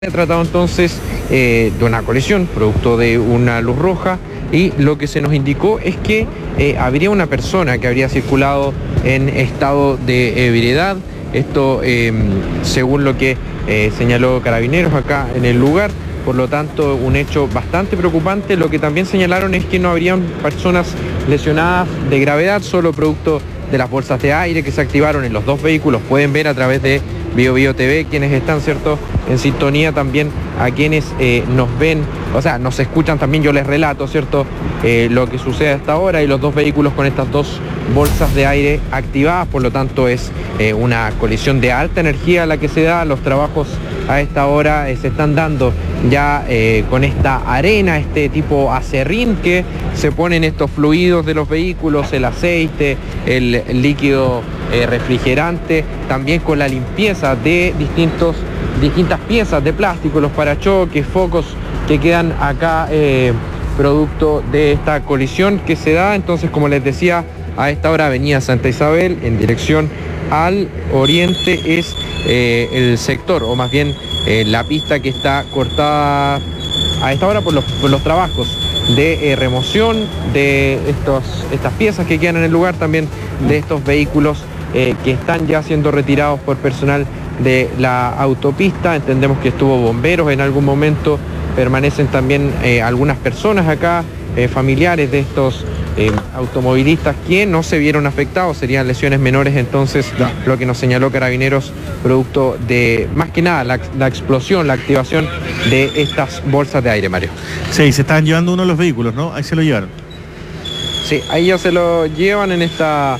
Se ha tratado entonces de una colisión producto de una luz roja, y lo que se nos indicó es que habría una persona que habría circulado en estado de ebriedad. Esto según lo que señaló Carabineros acá en el lugar. Por lo tanto, un hecho bastante preocupante. Lo que también señalaron es que no habrían personas lesionadas de gravedad, solo producto de las bolsas de aire que se activaron en los dos vehículos. Pueden ver a través de BioBio TV quienes están, ¿cierto?, en sintonía, también a quienes nos ven, o sea, nos escuchan también. Yo les relato, ¿cierto?, lo que sucede hasta ahora, y los dos vehículos con estas dos bolsas de aire activadas. Por lo tanto, es una colisión de alta energía la que se da. Los trabajos a esta hora se están dando ya con esta arena, este tipo acerrín que se ponen estos fluidos de los vehículos, el aceite, el líquido refrigerante, también con la limpieza de distintas piezas de plástico, los parachoques, focos que quedan acá producto de esta colisión que se da. Entonces, como les decía, a esta hora avenida Santa Isabel en dirección al oriente es el sector, o más bien la pista que está cortada a esta hora por los trabajos de remoción de estas piezas que quedan en el lugar, también de estos vehículos que están ya siendo retirados por personal de la autopista. Entendemos que estuvo bomberos en algún momento, permanecen también algunas personas acá, familiares de estos automovilistas que no se vieron afectados, serían lesiones menores. Entonces, lo que nos señaló Carabineros, producto de, más que nada, la explosión, la activación de estas bolsas de aire, Mario. Sí, se estaban llevando uno de los vehículos, ¿no? Ahí se lo llevaron. Sí, ahí ya se lo llevan en esta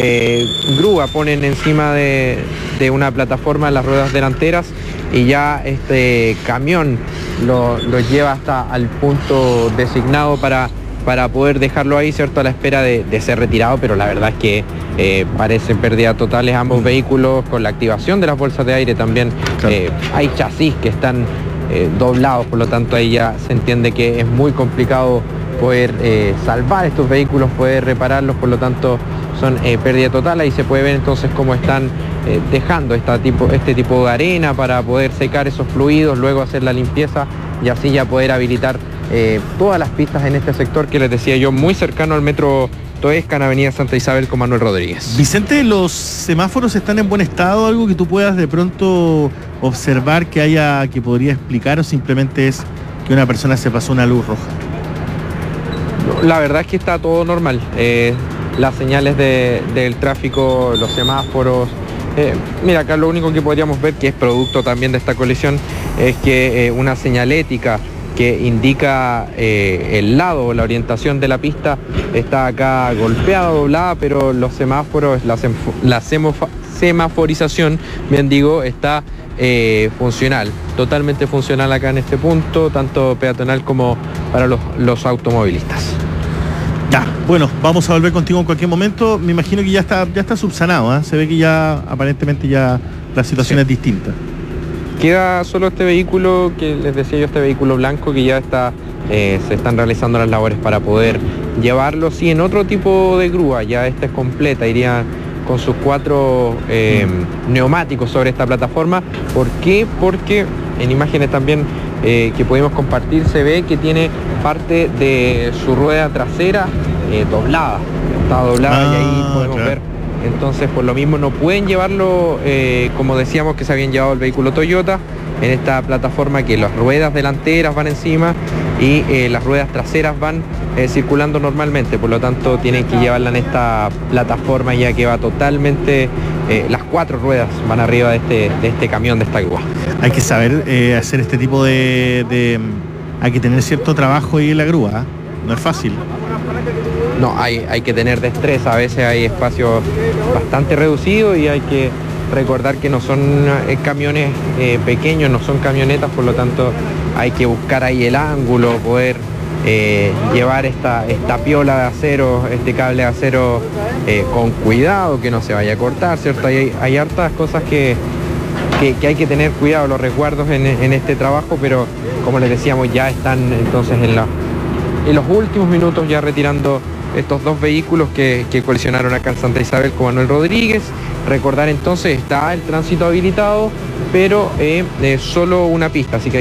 grúa, ponen encima de una plataforma las ruedas delanteras, y ya este camión lo lleva hasta al punto designado para poder dejarlo ahí, ¿cierto?, a la espera de ser retirado. Pero la verdad es que parecen pérdidas totales ambos vehículos. Con la activación de las bolsas de aire también, claro, hay chasis que están doblados, por lo tanto ahí ya se entiende que es muy complicado poder salvar estos vehículos, poder repararlos. Por lo tanto, son pérdida total. Ahí se puede ver entonces cómo están dejando este tipo de arena para poder secar esos fluidos, luego hacer la limpieza y así ya poder habilitar todas las pistas en este sector que les decía yo, muy cercano al metro Toesca, en avenida Santa Isabel con Manuel Rodríguez. Vicente, ¿los semáforos están en buen estado? ¿Algo que tú puedas de pronto observar que podría explicar, o simplemente es que una persona se pasó una luz roja? La verdad es que está todo normal. Las señales del tráfico, los semáforos. Mira, acá lo único que podríamos ver, que es producto también de esta colisión, es que una señalética que indica el lado o la orientación de la pista está acá golpeada, doblada, pero los semáforos, la semaforización, bien digo, está funcional, totalmente funcional acá en este punto, tanto peatonal como para los automovilistas. Ya, bueno, vamos a volver contigo en cualquier momento. Me imagino que ya está subsanado, ¿eh? Se ve que ya aparentemente ya la situación es distinta. Queda solo este vehículo que les decía yo, este vehículo blanco, que ya se están realizando las labores para poder llevarlo, sí, en otro tipo de grúa. Ya esta es completa, iría con sus 4 neumáticos sobre esta plataforma. ¿Por qué? Porque en imágenes también que pudimos compartir se ve que tiene parte de su rueda trasera doblada, está doblada, y ahí podemos ver. Entonces, por lo mismo no pueden llevarlo, como decíamos que se habían llevado el vehículo Toyota, en esta plataforma, que las ruedas delanteras van encima y las ruedas traseras van circulando normalmente. Por lo tanto, tienen que llevarla en esta plataforma, ya que va totalmente, las 4 ruedas van arriba de este camión, de esta grúa. Hay que saber hacer este tipo hay que tener cierto trabajo ahí en la grúa, ¿eh? No es fácil. No, hay que tener destreza. A veces hay espacios bastante reducidos y hay que recordar que no son camiones pequeños, no son camionetas. Por lo tanto, hay que buscar ahí el ángulo, poder llevar esta piola de acero, este cable de acero con cuidado, que no se vaya a cortar, ¿cierto? Hay hartas cosas que hay que tener cuidado, los resguardos en este trabajo, pero como les decíamos, ya están entonces en los últimos minutos ya retirando estos dos vehículos que colisionaron acá en Santa Isabel con Manuel Rodríguez. Recordar entonces, está el tránsito habilitado, pero solo una pista, así que